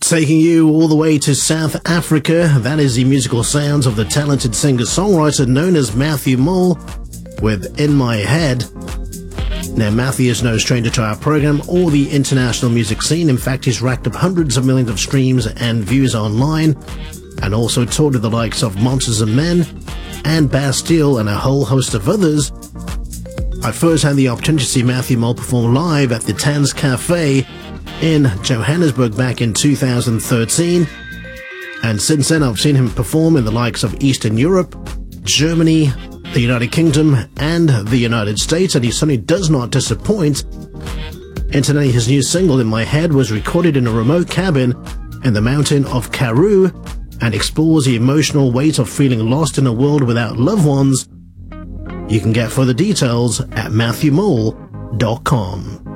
Taking you all the way to South Africa, that is the musical sounds of the talented singer-songwriter known as Matthew Mole with In My Head. Now, Matthew is no stranger to our program or the international music scene. In fact, he's racked up hundreds of millions of streams and views online, and also toured with the likes of Monsters and Men and Bastille and a whole host of others. I first had the opportunity to see Matthew Mole perform live at the Tanz Cafe in Johannesburg back in 2013, and since then I've seen him perform in the likes of Eastern Europe, Germany, the United Kingdom and the United States, and he certainly does not disappoint. Incidentally, his new single In My Head was recorded in a remote cabin in the mountain of Karoo and explores the emotional weight of feeling lost in a world without loved ones. You can get further details at MatthewMole.com.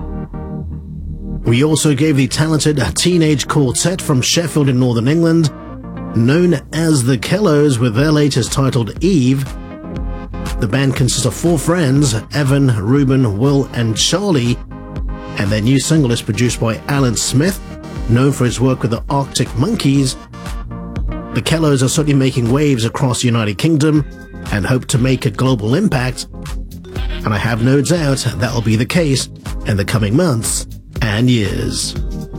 We also gave the talented teenage quartet from Sheffield in Northern England, known as the Kellos, with their latest titled Eve. The band consists of 4 friends, Evan, Ruben, Will and Charlie, and their new single is produced by Alan Smith, known for his work with the Arctic Monkeys. The Kellos are certainly making waves across the United Kingdom and hope to make a global impact, and I have no doubt that will be the case in the coming months and years.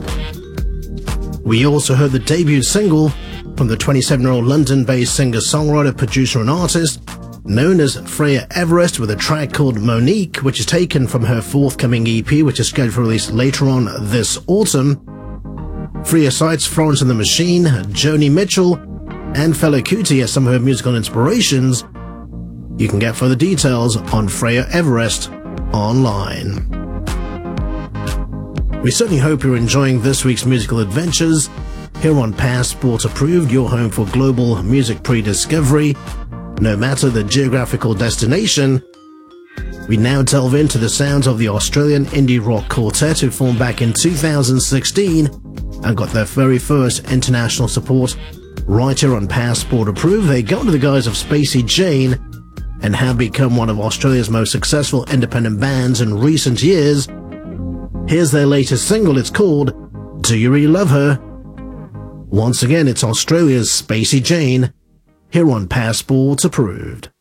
We also heard the debut single from the 27-year-old London-based singer-songwriter, producer and artist known as Freya Everest, with a track called Monique, which is taken from her forthcoming EP, which is scheduled for release later on this autumn. Freya cites Florence and the Machine, Joni Mitchell and Fela Kuti as some of her musical inspirations. You can get further details on Freya Everest online. We certainly hope you're enjoying this week's musical adventures here on Passport Approved, your home for global music pre-discovery, no matter the geographical destination. We now delve into the sounds of the Australian indie rock quartet who formed back in 2016 and got their very first international support right here on Passport Approved. They go under the guise of Spacey Jane and have become one of Australia's most successful independent bands in recent years. Here's their latest single. It's called Do You Really Love Her? Once again, it's Australia's Spacey Jane here on Passport Approved.